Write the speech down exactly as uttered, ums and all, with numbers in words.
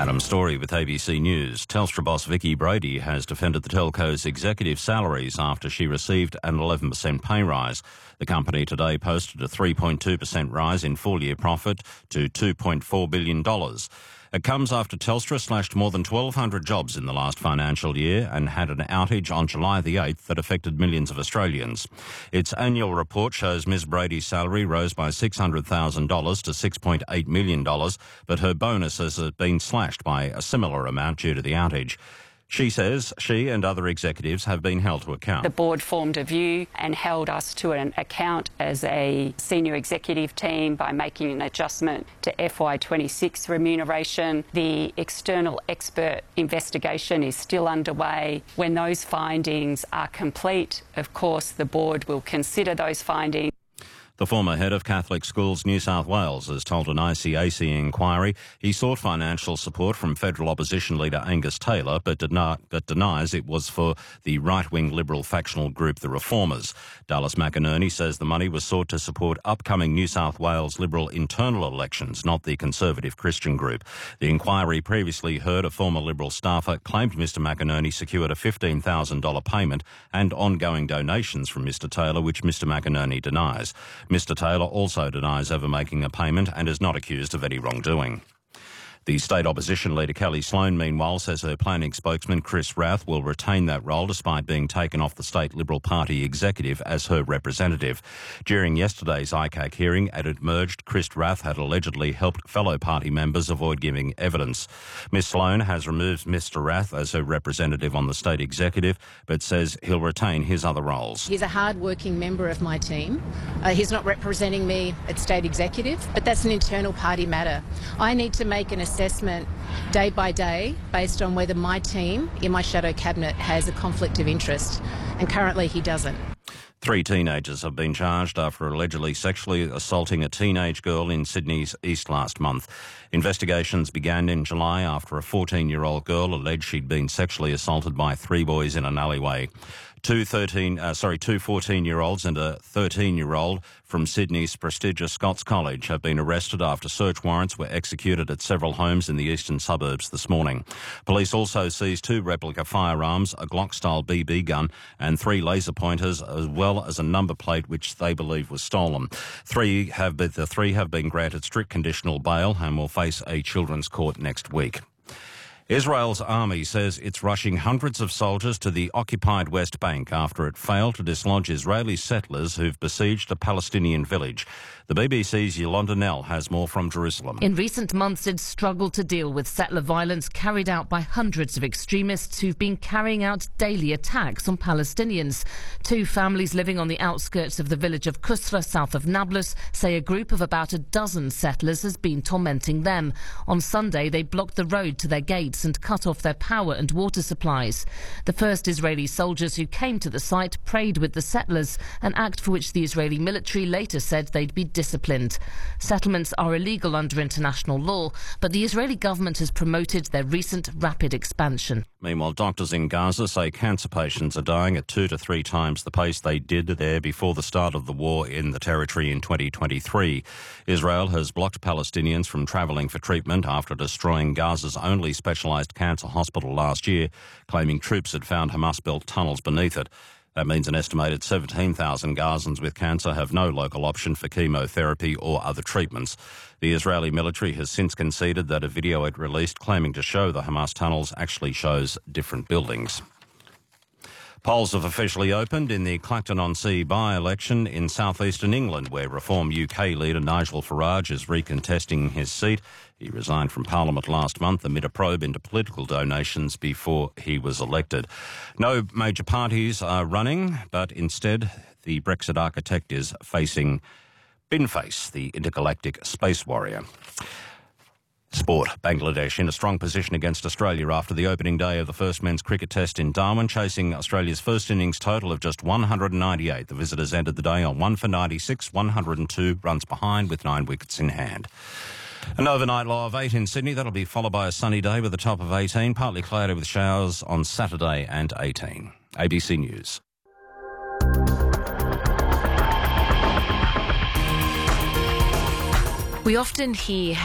Adam Story with A B C News. Telstra boss Vicki Brady has defended the telco's executive salaries after she received an eleven percent pay rise. The company today posted a three point two percent rise in full-year profit to two point four billion dollars. It comes after Telstra slashed more than twelve hundred jobs in the last financial year and had an outage on July the eighth that affected millions of Australians. Its annual report shows Miz Brady's salary rose by six hundred thousand dollars to six point eight million dollars, but her bonus has been slashed by a similar amount due to the outage. She says she and other executives have been held to account. The board formed a view and held us to an account as a senior executive team by making an adjustment to F Y twenty-six remuneration. The external expert investigation is still underway. When those findings are complete, of course, the board will consider those findings. The former head of Catholic Schools New South Wales has told an I C A C inquiry he sought financial support from federal opposition leader Angus Taylor, but, deni- but denies it was for the right-wing Liberal factional group the Reformers. Dallas McInerney says the money was sought to support upcoming New South Wales Liberal internal elections, not the Conservative Christian group. The inquiry previously heard a former Liberal staffer claimed Mr McInerney secured a fifteen thousand dollars payment and ongoing donations from Mr Taylor, which Mr McInerney denies. Mr Taylor also denies ever making a payment and is not accused of any wrongdoing. The state opposition leader Kelly Sloan, meanwhile, says her planning spokesman Chris Rath will retain that role despite being taken off the state Liberal Party executive as her representative. During yesterday's I C A C hearing, it emerged Chris Rath had allegedly helped fellow party members avoid giving evidence. Miss Sloan has removed Mr Rath as her representative on the state executive, but says he'll retain his other roles. He's a hard-working member of my team. Uh, he's not representing me at state executive, but that's an internal party matter. I need to make an assessment day by day based on whether my team in my shadow cabinet has a conflict of interest, and currently he doesn't. Three teenagers have been charged after allegedly sexually assaulting a teenage girl in Sydney's east last month. Investigations began in July after a fourteen-year-old girl alleged she'd been sexually assaulted by three boys in an alleyway. Two thirteen, uh, sorry, two fourteen-year-olds and a thirteen-year-old from Sydney's prestigious Scots College have been arrested after search warrants were executed at several homes in the eastern suburbs this morning. Police also seized two replica firearms, a Glock-style B B gun and three laser pointers, as well as a number plate which they believe was stolen. Three have been, the three have been granted strict conditional bail and will face a children's court next week. Israel's army says it's rushing hundreds of soldiers to the occupied West Bank after it failed to dislodge Israeli settlers who've besieged a Palestinian village. The B B C's Yolanda Nell has more from Jerusalem. In recent months, it's struggled to deal with settler violence carried out by hundreds of extremists who've been carrying out daily attacks on Palestinians. Two families living on the outskirts of the village of Kusra, south of Nablus, say a group of about a dozen settlers has been tormenting them. On Sunday, they blocked the road to their gates and cut off their power and water supplies. The first Israeli soldiers who came to the site prayed with the settlers, an act for which the Israeli military later said they'd be disciplined. Settlements are illegal under international law, but the Israeli government has promoted their recent rapid expansion. Meanwhile, doctors in Gaza say cancer patients are dying at two to three times the pace they did there before the start of the war in the territory in twenty twenty-three. Israel has blocked Palestinians from travelling for treatment after destroying Gaza's only specialised cancer hospital last year, claiming troops had found Hamas-built tunnels beneath it. That means an estimated seventeen thousand Gazans with cancer have no local option for chemotherapy or other treatments. The Israeli military has since conceded that a video it released claiming to show the Hamas tunnels actually shows different buildings. Polls have officially opened in the Clacton-on-Sea by-election in southeastern England, where Reform U K leader Nigel Farage is recontesting his seat. He resigned from Parliament last month amid a probe into political donations before he was elected. No major parties are running, but instead the Brexit architect is facing Binface, the intergalactic space warrior. Sport. Bangladesh in a strong position against Australia after the opening day of the first men's cricket test in Darwin, chasing Australia's first innings total of just one hundred ninety-eight. The visitors ended the day on one for ninety-six, one hundred two runs behind with nine wickets in hand. An overnight low of eight in Sydney. That'll be followed by a sunny day with a top of eighteen, partly cloudy with showers on Saturday and eighteen. A B C News. We often hear